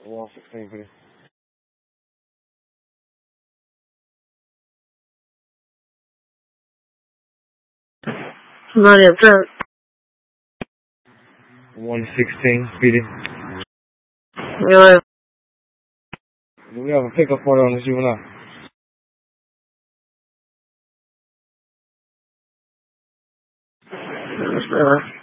116, please. 哪里站 116, speeding. Yeah. Do we have a pickup order on the juvenile? Sure.